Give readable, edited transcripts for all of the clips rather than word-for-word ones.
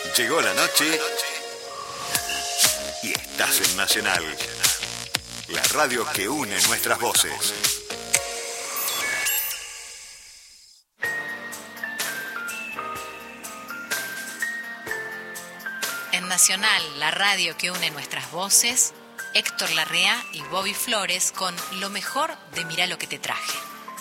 Llegó la noche y estás en Nacional, la radio que une nuestras voces. En Nacional, la radio que une nuestras voces, Héctor Larrea y Bobby Flores con lo mejor de Mirá lo que te traje.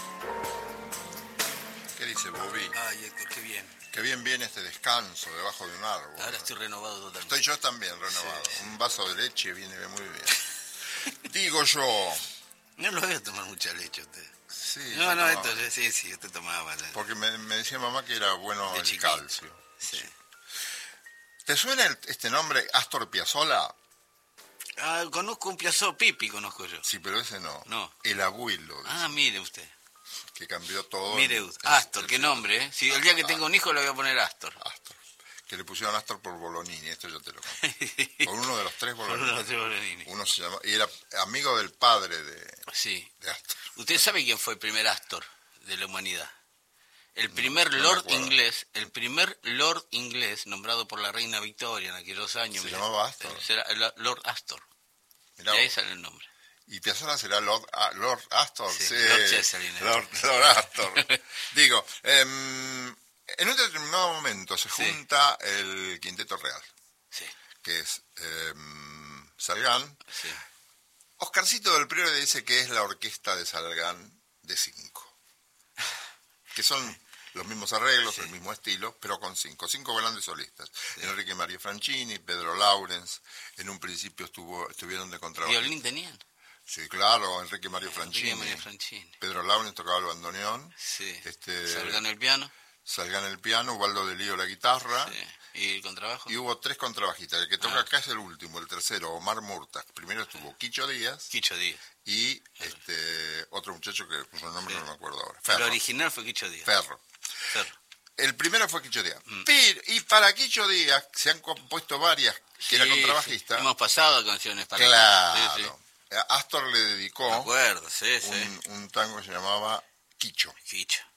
¿Qué dice Bobby? Ay, Héctor, qué bien. Qué bien viene este descanso debajo de un árbol. Ahora estoy renovado totalmente. Estoy yo también renovado. Sí. Un vaso de leche viene muy bien. Digo yo. No lo voy a tomar mucha leche usted. Sí, No, yo tomaba. Héctor, sí, usted tomaba. Porque me decía mamá que era bueno De el chiquito. calcio. Sí. ¿Te suena este nombre, Astor Piazzolla? Ah, conozco un Piazzo Pipi, conozco yo. Sí, pero ese no. No. El abuelo, dice, Ah, mire usted. que cambió todo. Mire usted. Astor, qué nombre, ¿eh? Si el día que tenga un hijo le voy a poner Astor. Astor. Que le pusieron Astor por Bolognini, esto yo te lo conté. Por uno de los tres Bolognini. Uno se llama, y era amigo del padre Sí. de Astor. ¿Usted sabe quién fue el primer Astor de la humanidad? El primer no me Lord acuerdo. inglés, el primer Lord inglés nombrado por la reina Victoria en aquellos años. ¿Se llamaba Astor? Será Lord Astor. Mirá De ahí vos. sale el nombre. ¿Y Piazzolla será Lord Astor? Sí, Lord Chesterfield. Lord Astor. Digo, en un determinado momento se Sí. junta el Quinteto Real, Sí, que es Salgán. sí. Oscarcito del Priore dice que es la orquesta de Salgán de 5. Que son los mismos arreglos, Sí. el mismo estilo, pero con 5 grandes solistas. Enrique María Franchini, Pedro Laurens, en un principio estuvieron de contrabajista. ¿Violín tenían? Sí, claro, Enrique María Franchini. Enrique María Franchini. Pedro Laurens tocaba el bandoneón. Sí. Este, Salgan el piano. Salgán el piano, Ubaldo de Lío la guitarra. Sí. ¿Y el contrabajo? Y hubo 3 contrabajistas. El que toca acá es el último, el tercero, Omar Murtas. Primero estuvo Quicho Díaz Quicho Díaz. y otro muchacho que puso el nombre, Sí. no me acuerdo ahora. El Ferro. original fue Quicho Díaz. Ferro. Ferro. El primero fue Quicho Díaz. Y para Quicho Díaz se han compuesto varias, que era Sí, contrabajista. sí. Hemos pasado canciones para Claro. Sí, sí. Astor le dedicó Me acuerdo, sí. un tango que se llamaba Quicho. Quicho.